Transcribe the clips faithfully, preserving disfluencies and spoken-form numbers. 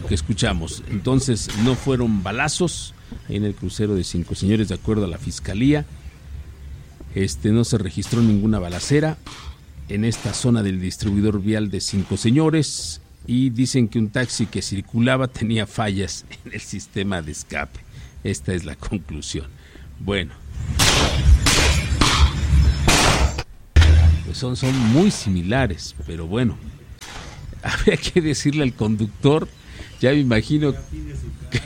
lo que escuchamos. Entonces no fueron balazos ahí en el crucero de Cinco Señores, de acuerdo a la fiscalía. Este, no se registró ninguna balacera en esta zona del distribuidor vial de Cinco Señores, y dicen que un taxi que circulaba tenía fallas en el sistema de escape. Esta es la conclusión. Bueno, pues son, son muy similares, pero bueno, habría que decirle al conductor, ya me imagino que,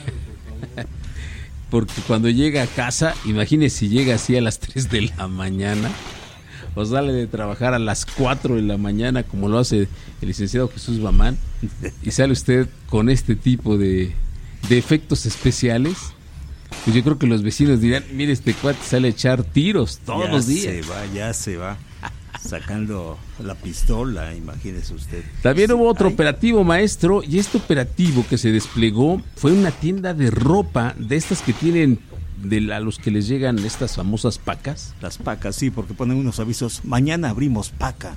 porque cuando llega a casa, imagínese si llega así a las tres de la mañana, o sale de trabajar a las cuatro de la mañana, como lo hace el licenciado Jesús Bamán, y sale usted con este tipo de, de efectos especiales, pues yo creo que los vecinos dirán, mire, este cuate sale a echar tiros todos ya los días. Ya se va, ya se va, sacando la pistola, imagínese usted. También hubo otro Ay. operativo, maestro, y este operativo que se desplegó fue una tienda de ropa, de estas que tienen, de a los que les llegan estas famosas pacas. Las pacas, sí, porque ponen unos avisos, mañana abrimos paca.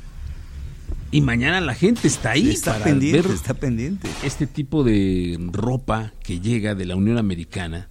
Y mañana la gente está ahí está para pendiente, ver está pendiente. este tipo de ropa que llega de la Unión Americana.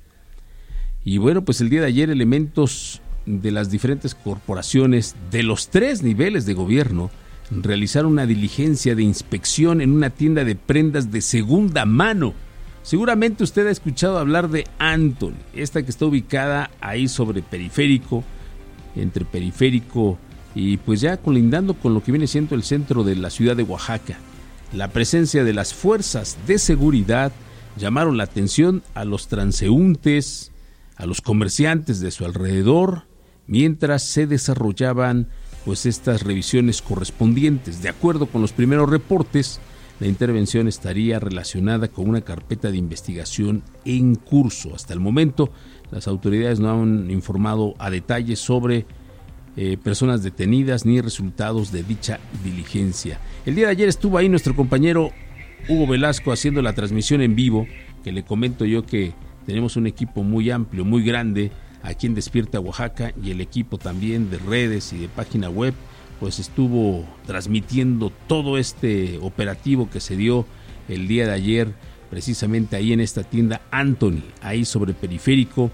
Y bueno, pues el día de ayer elementos de las diferentes corporaciones de los tres niveles de gobierno realizaron una diligencia de inspección en una tienda de prendas de segunda mano. Seguramente usted ha escuchado hablar de Antony, esta que está ubicada ahí sobre Periférico, entre Periférico y pues ya colindando con lo que viene siendo el centro de la ciudad de Oaxaca. La presencia de las fuerzas de seguridad llamaron la atención a los transeúntes, a los comerciantes de su alrededor, mientras se desarrollaban pues estas revisiones correspondientes. De acuerdo con los primeros reportes, la intervención estaría relacionada con una carpeta de investigación en curso. Hasta el momento, las autoridades no han informado a detalle sobre eh, personas detenidas ni resultados de dicha diligencia. El día de ayer estuvo ahí nuestro compañero Hugo Velasco haciendo la transmisión en vivo, que le comento yo que tenemos un equipo muy amplio, muy grande aquí en Despierta Oaxaca, y el equipo también de redes y de página web pues estuvo transmitiendo todo este operativo que se dio el día de ayer, precisamente ahí en esta tienda Antony, ahí sobre Periférico.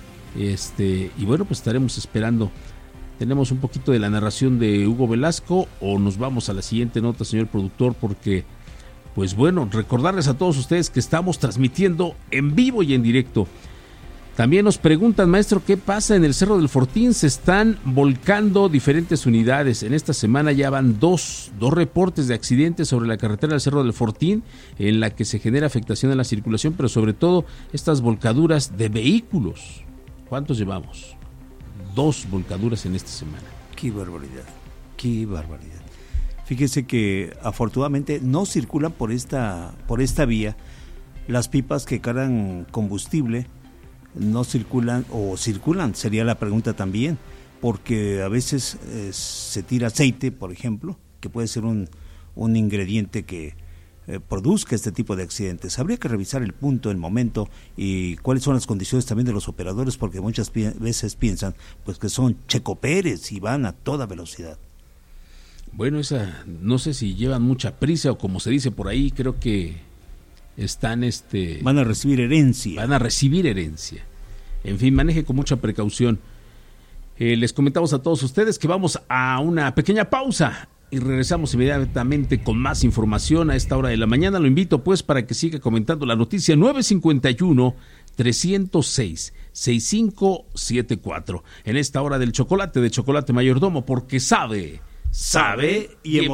Este, y bueno, pues estaremos esperando. Tenemos un poquito de la narración de Hugo Velasco, o nos vamos a la siguiente nota, señor productor, porque pues bueno, recordarles a todos ustedes que estamos transmitiendo en vivo y en directo. También nos preguntan, maestro, ¿qué pasa en el Cerro del Fortín? Se están volcando diferentes unidades. En esta semana ya van dos, dos reportes de accidentes sobre la carretera del Cerro del Fortín, en la que se genera afectación a la circulación, pero sobre todo estas volcaduras de vehículos. ¿Cuántos llevamos? Dos volcaduras en esta semana. Qué barbaridad, qué barbaridad. Fíjese que afortunadamente no circulan por esta, por esta vía las pipas que cargan combustible. No circulan, o circulan, sería la pregunta también, porque a veces eh, se tira aceite, por ejemplo, que puede ser un, un ingrediente que eh, produzca este tipo de accidentes. Habría que revisar el punto, el momento y cuáles son las condiciones también de los operadores, porque muchas pi- veces piensan pues que son Checo Pérez y van a toda velocidad. Bueno, esa, no sé si llevan mucha prisa o como se dice por ahí, creo que están este van a recibir herencia. Van a recibir herencia. En fin, maneje con mucha precaución. Eh, les comentamos a todos ustedes que vamos a una pequeña pausa y regresamos inmediatamente con más información a esta hora de la mañana. Lo invito pues para que siga comentando la noticia nueve cinco uno, tres cero seis, seis cinco siete cuatro en esta hora del chocolate de Chocolate Mayordomo, porque sabe, sabe y emociona.